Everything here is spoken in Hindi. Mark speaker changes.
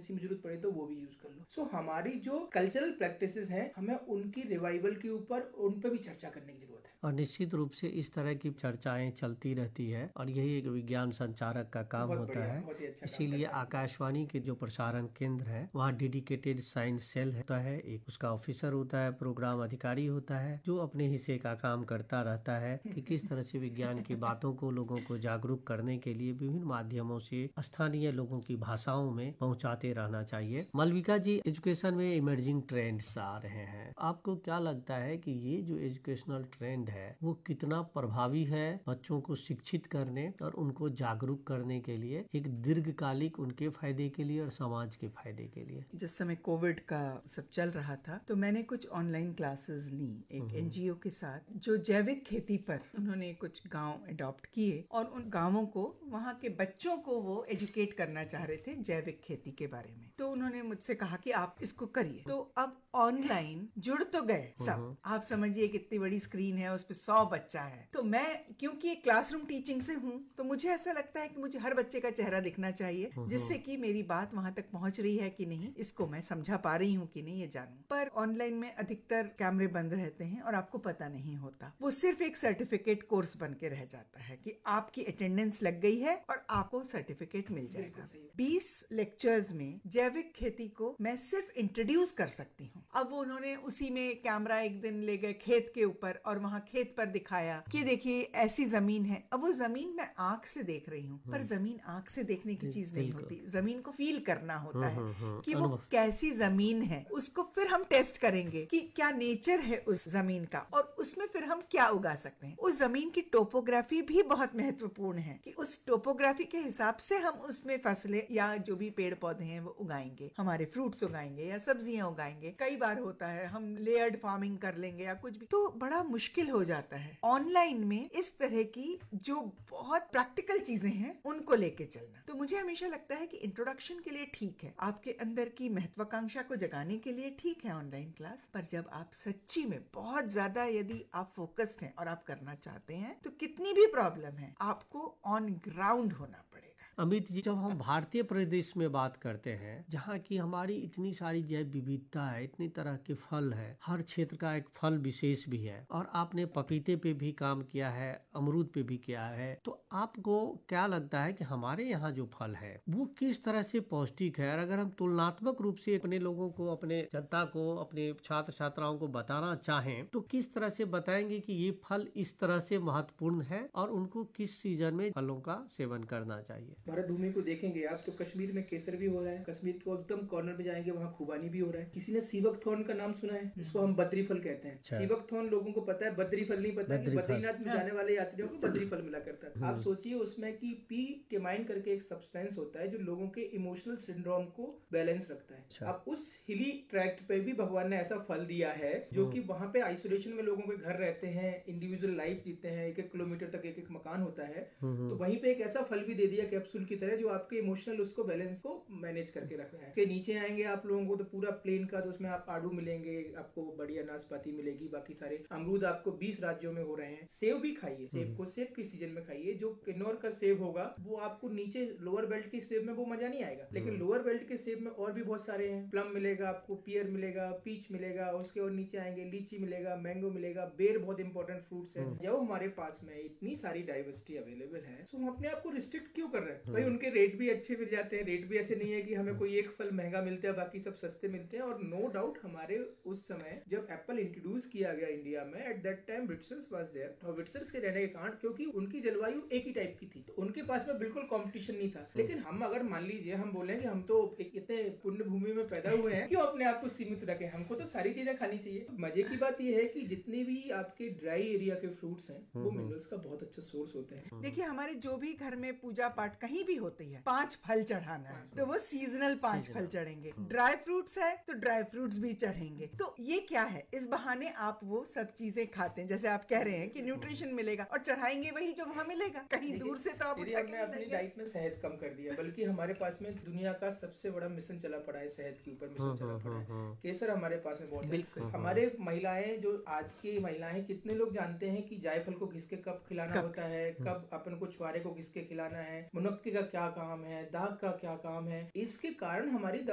Speaker 1: इमरजेंसी में जरूरत पड़े तो वो भी यूज कर लो। सो हमारी जो कल्चरल प्रैक्टिसेस हैं, हमें उनकी रिवाइवल के ऊपर उन पर भी चर्चा करने की जरूरत है।
Speaker 2: और निश्चित रूप से इस तरह की चर्चाएं चलती रहती है और यही एक विज्ञान संचारक का काम होता है।
Speaker 1: बहुत ही अच्छा काम
Speaker 2: इसीलिए
Speaker 1: करता है।
Speaker 2: आकाशवाणी के जो प्रसारण केंद्र है वहाँ डेडिकेटेड साइंस सेल होता है, एक उसका ऑफिसर होता है, प्रोग्राम अधिकारी होता है, जो अपने हिस्से का काम करता रहता है कि किस तरह से विज्ञान की बातों को लोगों को जागरूक करने के लिए विभिन्न माध्यमों से स्थानीय लोगों की भाषाओं में पहुंचाते रहना चाहिए। मालविका जी, एजुकेशन में इमर्जिंग ट्रेंड्स आ रहे हैं, आपको क्या लगता है कि ये जो एजुकेशनल ट्रेंड है वो कितना प्रभावी है बच्चों को शिक्षित करने और उनको जागरूक करने के लिए, एक दीर्घकालिक उनके फायदे के लिए और समाज के फायदे के लिए?
Speaker 3: जिस समय कोविड का सब चल रहा था तो मैंने कुछ ऑनलाइन क्लासेस ली एक एनजीओ के साथ, जो जैविक खेती पर उन्होंने कुछ गांव अडॉप्ट किए और उन गांवों को, वहां के बच्चों को वो एजुकेट करना चाह रहे थे जैविक खेती के बारे में। तो उन्होंने मुझसे कहा कि आप इसको करिए। तो अब ऑनलाइन जुड़ तो गए सब, आप समझिए कितनी बड़ी स्क्रीन है, उस पे 100 बच्चा है। तो मैं क्योंकि एक क्लासरूम टीचिंग से हूँ तो मुझे ऐसा लगता है कि मुझे हर बच्चे का चेहरा दिखना चाहिए, जिससे कि मेरी बात वहां तक पहुंच रही है कि नहीं, इसको मैं समझा पा रही हूँ कि नहीं, ये जानूं। पर ऑनलाइन में अधिकतर कैमरे बंद रहते हैं और आपको पता नहीं होता, वो सिर्फ एक सर्टिफिकेट कोर्स बन के रह जाता है कि आपकी अटेंडेंस लग गई है और आपको सर्टिफिकेट मिल जाएगा। 20 लेक्चर्स में जैविक खेती को मैं सिर्फ इंट्रोड्यूस कर सकती हूँ। अब वो उन्होंने उसी में कैमरा एक दिन ले गए खेत के ऊपर और वहां खेत पर दिखाया कि देखिए ऐसी जमीन है। अब वो जमीन मैं आंख से देख रही हूँ, पर जमीन आंख से देखने की चीज नहीं होती, जमीन को फील करना होता है कि वो कैसी जमीन है। उसको फिर हम टेस्ट करेंगे कि क्या नेचर है उस जमीन का, और उसमें फिर हम क्या उगा सकते हैं। उस जमीन की टोपोग्राफी भी बहुत महत्वपूर्ण है कि उस टोपोग्राफी के हिसाब से हम उसमें फसलें या जो भी पेड़ पौधे हैं वो उगाएंगे, हमारे फ्रूट्स उगाएंगे या सब्जियां उगाएंगे। कई बार होता है हम लेयर्ड फार्मिंग कर लेंगे या कुछ भी, तो बड़ा मुश्किल हो जाता है ऑनलाइन में इस तरह की जो बहुत प्रैक्टिकल चीजें हैं उनको लेके चलना। तो मुझे हमेशा लगता है कि इंट्रोडक्शन के लिए ठीक है, आपके अंदर की महत्वाकांक्षा को जगाने के लिए ठीक है ऑनलाइन क्लास, पर जब आप सच्ची में बहुत ज्यादा यदि आप फोकस्ड हैं और आप करना चाहते हैं तो कितनी भी प्रॉब्लम है आपको ऑन ग्राउंड होना पड़ेगा।
Speaker 2: अमित जी, जब हम भारतीय प्रदेश में बात करते हैं जहाँ की हमारी इतनी सारी जैव विविधता है, इतनी तरह के फल है, हर क्षेत्र का एक फल विशेष भी है, और आपने पपीते पे भी काम किया है, अमरूद पे भी किया है, तो आपको क्या लगता है कि हमारे यहाँ जो फल है वो किस तरह से पौष्टिक है? और अगर हम तुलनात्मक रूप से अपने लोगों को, अपने जनता को, अपने छात्र छात्राओं को बताना चाहें तो किस तरह से बताएंगे कि ये फल इस तरह से महत्वपूर्ण है और उनको किस सीजन में फलों का सेवन करना चाहिए?
Speaker 1: भारत भूमि को देखेंगे आप तो कश्मीर में केसर भी हो रहा है, कश्मीर के एकदम कॉर्नर पे जाएंगे वहाँ खुबानी भी हो रहा है। किसी ने सीवक थॉर्न का नाम सुना है? इसको हम बद्री फल कहते हैं। सीवक थॉर्न लोगों को पता है, बद्री फल नहीं पता कि बद्रीनाथ में जाने वाले यात्रियों को बद्री फल मिला करता है। आप सोचिए उसमें कि पी टेमाइन करके एक सब्सटेंस होता है जो लोगों के इमोशनल सिंड्रोम को बैलेंस रखता है। अब उस हिली ट्रैक्ट पे भी भगवान ने ऐसा फल दिया है जो कि वहां पे आइसोलेशन में लोगों के घर रहते हैं, इंडिविजुअल लाइफ जीते हैं, 1-1 किलोमीटर तक एक मकान होता है, तो वहीं पे एक ऐसा फल भी दे दिया कैप्सूल की तरह जो आपके इमोशनल उसको बैलेंस को मैनेज करके रख रहा है। इसके नीचे आएंगे आप लोगों को तो पूरा प्लेन का, तो उसमें आप आड़ू मिलेंगे, आपको बढ़िया नाशपाती मिलेगी, बाकी सारे अमरूद आपको 20 राज्यों में हो रहे हैं। सेब भी खाइए, सेब को सेब के सीजन में खाइए। जो किन्नौर का सेब होगा वो आपको नीचे लोअर बेल्ट के सेब में वो मजा नहीं आएगा, लेकिन लोअर बेल्ट के सेब में और भी बहुत सारे हैं। प्लम मिलेगा आपको, पियर मिलेगा, पीच मिलेगा, उसके और नीचे आएंगे लीची मिलेगा, मैंगो मिलेगा, बेर बहुत इंपॉर्टेंट फ्रूट्स है। जब हमारे पास में इतनी सारी डाइवर्सिटी अवेलेबल है तो हम अपने आप को रिस्ट्रिक्ट क्यों कर रहे हैं? भाई उनके रेट भी अच्छे मिल जाते हैं, रेट भी ऐसे नहीं है कि हमें कोई एक फल महंगा मिलता है बाकी सब सस्ते मिलते हैं। और नो डाउट हमारे उस समय जब एप्पल इंट्रोड्यूस किया गया इंडिया में, at that time विटसर्स was there, और विटसर्स के रहने के कारण क्योंकि उनकी जलवायु एक ही टाइप की थी तो उनके पास में बिल्कुल कंपटीशन नहीं था। लेकिन हम अगर मान लीजिए हम बोलेंगे हम तो इतने पुण्य भूमि में पैदा हुए हैं, क्यों अपने आप को सीमित रखें? हमको तो सारी चीजें खानी चाहिए। मजे की बात यह है कि जितने भी आपके ड्राई एरिया के फ्रूट्स हैं वो मिनरल्स का बहुत अच्छा सोर्स होते हैं।
Speaker 3: देखिए हमारे जो भी घर में पूजा पाठ कहीं भी होती है, 5 फल चढ़ाना है तो वो सीजनल 5 फल चढ़ेंगे। ड्राई फ्रूट्स है तो ड्राई फ्रूट्स भी चढ़ेंगे। तो ये क्या है, इस बहाने आप वो सब चीजें खाते हैं, जैसे आप कह रहे हैं कि न्यूट्रिशन मिलेगा, और चढ़ाएंगे वही जो वहां मिलेगा, कहीं दूर से तो आप उठा के
Speaker 1: अपनी डाइट में शहद कम कर दिया, बल्कि हमारे पास में दुनिया का सबसे बड़ा मिशन चला पड़ा है, शहद के ऊपर मिशन चला पड़ा है। केसर हमारे पास में बहुत है। हमारे महिलाएं, जो आज की महिलाएं, कितने लोग जानते हैं कि जायफल को घिस के कब खिलाना होता है, कब अपन को छुआरे को घिस के खिलाना है, मुनक्के का क्या काम है, दाग का क्या काम है। इसके कारण हमारी